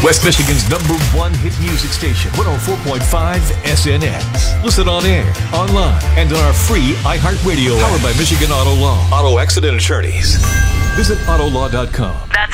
West Michigan's #1 hit music station, 104.5 SNX. Listen on air, online, and on our free iHeartRadio app. Powered by Michigan Auto Law. Auto accident attorneys. Visit Autolaw.com. That's